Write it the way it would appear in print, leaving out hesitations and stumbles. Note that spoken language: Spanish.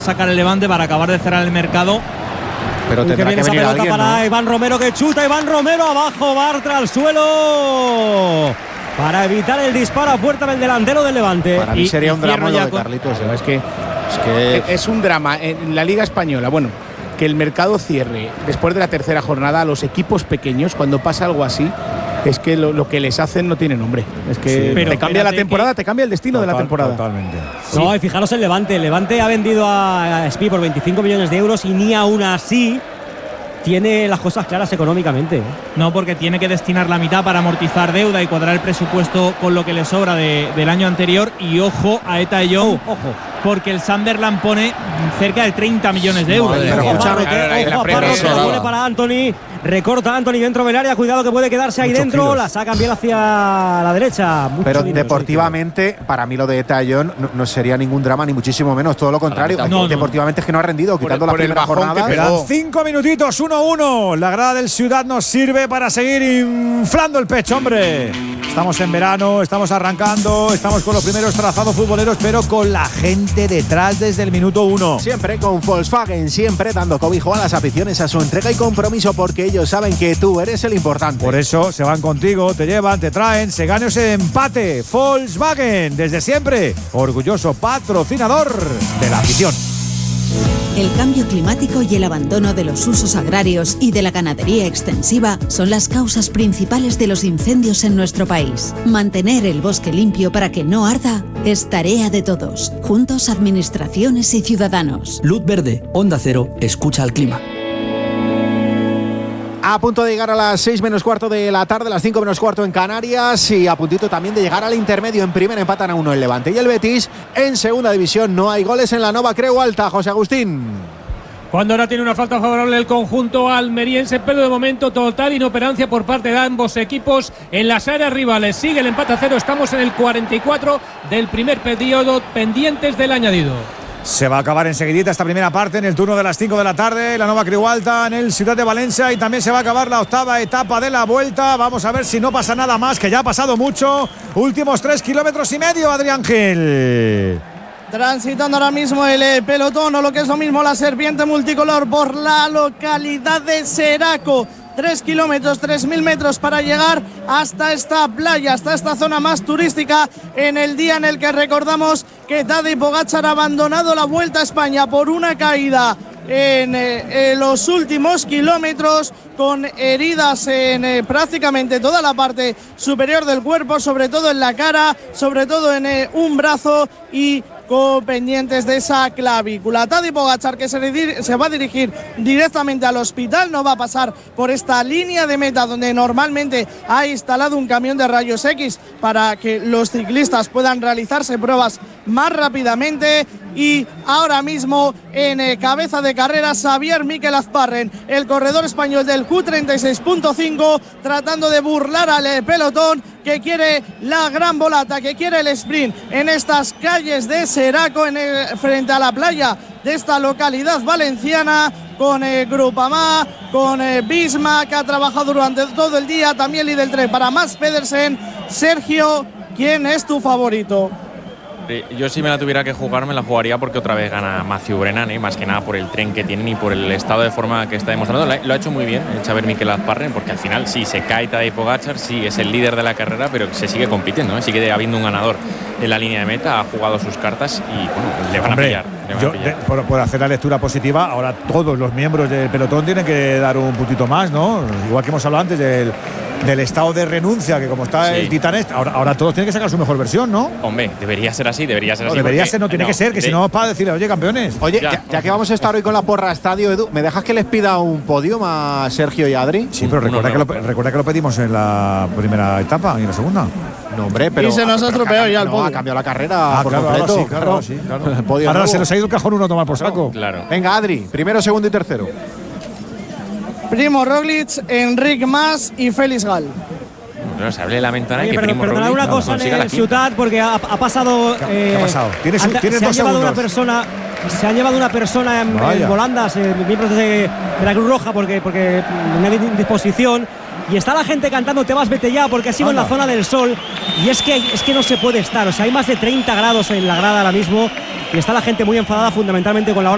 sacar el Levante para acabar de cerrar el mercado. Pero tendrá que venir alguien, para ¿no? Iván Romero, que chuta. Iván Romero abajo, Bartra al suelo para evitar el disparo a puerta del delantero del Levante. Para mí sería un drama lo de Carlitos. Es que es un drama en la Liga Española. Bueno, que el mercado cierre después de la tercera jornada a los equipos pequeños, cuando pasa algo así, es que lo que les hacen no tiene nombre. Es que sí, te cambia la temporada, te cambia el destino de la temporada. Totalmente. No, y fijaros el Levante. El Levante ha vendido a Spi por 25 millones de euros y ni aún así tiene las cosas claras económicamente. No, porque tiene que destinar la mitad para amortizar deuda y cuadrar el presupuesto con lo que le sobra del año anterior. Y ojo a Eta Young, Ojo. porque el Sunderland pone cerca de 30 millones de euros. Ojo a Parro, que la pone para Anthony. Recorta Anthony dentro del área. Cuidado que puede quedarse ahí dentro. Kilos. La sacan bien hacia la derecha. Pero deportivamente, para mí lo de Eta Young no sería ningún drama, ni muchísimo menos. Todo lo contrario. No, deportivamente es que no ha rendido, quitando la primera jornada. Quedan 5 minutitos, 1-1. La grada del Ciudad nos sirve para seguir inflando el pecho, hombre. Estamos en verano, estamos arrancando, estamos con los primeros trazados futboleros, pero con la gente detrás desde el minuto 1. Siempre con Volkswagen, siempre dando cobijo a las aficiones, a su entrega y compromiso, porque ellos saben que tú eres el importante. Por eso se van contigo, te llevan, te traen, se gane ese empate. Volkswagen, desde siempre, orgulloso patrocinador de la afición. El cambio climático y el abandono de los usos agrarios y de la ganadería extensiva son las causas principales de los incendios en nuestro país. Mantener el bosque limpio para que no arda es tarea de todos, juntos administraciones y ciudadanos. Luz verde, Onda Cero, escucha al clima. A punto de llegar a las 6 menos cuarto de la tarde, las 5 menos cuarto en Canarias, y a puntito también de llegar al intermedio. En primera empatan a 1 el Levante y el Betis. En segunda división no hay goles en la Nova Creu Alta. José Agustín. Cuando ahora tiene una falta favorable el conjunto almeriense, pero de momento total inoperancia por parte de ambos equipos en las áreas rivales. Sigue el empate a 0, estamos en el 44 del primer periodo, pendientes del añadido. Se va a acabar enseguidita esta primera parte en el turno de las 5 de la tarde. La Nova Creu Alta en el Ciudad de Valencia, y también se va a acabar la octava etapa de la vuelta. Vamos a ver si no pasa nada más, que ya ha pasado mucho. Últimos 3,5 kilómetros, Adrián Gil. Transitando ahora mismo el pelotón, o lo que es lo mismo la serpiente multicolor, por la localidad de Seraco. 3 kilómetros, 3.000 metros para llegar hasta esta playa, hasta esta zona más turística, en el día en el que recordamos que Tadej Pogačar ha abandonado la Vuelta a España por una caída en los últimos kilómetros, con heridas en prácticamente toda la parte superior del cuerpo, sobre todo en la cara, sobre todo en un brazo, y pendientes de esa clavícula. Tadej Pogačar, que se va a dirigir directamente al hospital, no va a pasar por esta línea de meta donde normalmente ha instalado un camión de rayos X para que los ciclistas puedan realizarse pruebas más rápidamente. Y ahora mismo en cabeza de carrera Xavier Miquel Azparren, el corredor español del Q36.5, tratando de burlar al pelotón, que quiere la gran volata, que quiere el sprint en estas calles de Seraco, frente a la playa de esta localidad valenciana, con Groupama, con Bisma, que ha trabajado durante todo el día, también líder del tren para Mads Pedersen. Sergio, ¿quién es tu favorito? Yo, si me la tuviera que jugar, me la jugaría porque otra vez gana Mathieu Brennan, más que nada por el tren que tienen y por el estado de forma que está demostrando. Lo ha hecho muy bien Xavier Miquel Azparren, porque al final sí, se cae Tadej Pogačar, sí es el líder de la carrera, pero se sigue compitiendo, sigue habiendo un ganador en la línea de meta, ha jugado sus cartas y bueno, le van a pillar. Por hacer la lectura positiva, ahora todos los miembros del pelotón tienen que dar un puntito más, ¿no? Igual que hemos hablado antes del estado de renuncia, que como está el Titán, ahora todos tienen que sacar su mejor versión, ¿no? Hombre, debería ser así. No tiene que ser, que si no es para decirle, oye, campeones. Oye, ya que vamos a estar hoy con la porra estadio, Edu, ¿me dejas que les pida un podium a Sergio y Adri? Sí, pero recuerda que lo pedimos en la primera etapa y en la segunda. No, hombre, pero. Y se nos ha estropeado ya el podio. Ha cambiado la carrera por completo. Ahora sí. Ahora se nos ha ido el cajón uno a tomar por saco. Claro. Venga, Adri, primero, segundo y tercero. Primo Roglic, Enric Mas y Félix Gal. No se hable de la ventana. Oye, que Primo perdonad Roglic una cosa en el Ciudad, porque ha pasado. ¿Qué ha pasado? Tienes 2 segundos. Se ha llevado una persona en volandas, miembros de la Cruz Roja, porque no hay indisposición. Y está la gente cantando "Te vas, vete ya", porque ha sido en la zona del sol. Y es que no se puede estar. O sea, hay más de 30 grados en la grada ahora mismo. Y está la gente muy enfadada, fundamentalmente con la hora